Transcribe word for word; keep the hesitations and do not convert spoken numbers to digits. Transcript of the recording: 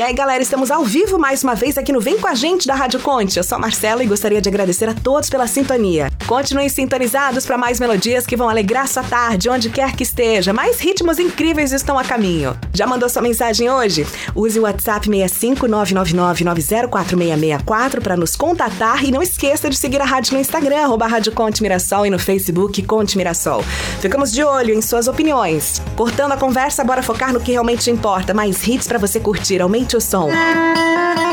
aí, galera, estamos ao vivo mais uma vez aqui no Vem Com a Gente da Rádio Conte. Eu sou a Marcela e gostaria de agradecer a todos pela sintonia. Continuem sintonizados para mais melodias que vão alegrar sua tarde, onde quer que esteja. Mais ritmos incríveis estão a caminho. Já mandou sua mensagem hoje? Use o WhatsApp seis cinco nove nove nove nove zero quatro seis seis quatro para nos contatar e não esqueça de seguir a rádio no Instagram, arroba Rádio Conte Mirassol, e no Facebook Conte Mirassol. Ficamos de olho em suas opiniões. Cortando a conversa, bora focar no que realmente importa. Mais hits para você curtir. Aumente o som.